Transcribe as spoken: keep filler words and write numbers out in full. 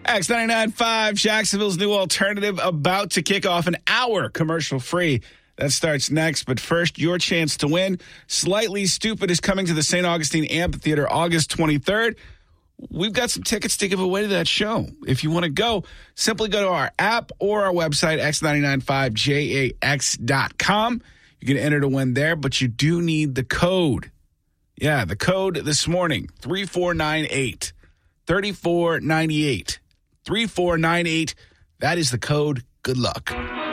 X ninety-nine point five, Jacksonville's new alternative, about to kick off an hour commercial-free. That starts next, but first, your chance to win. Slightly Stupid is coming to the Saint Augustine Amphitheater August twenty-third. We've got some tickets to give away to that show. If you want to go, simply go to our app or our website, x nine nine five j a x dot com. You can enter to win there, but you do need the code. Yeah, the code this morning, three four nine eight, three four nine eight. three four nine eight. That is the code. Good luck.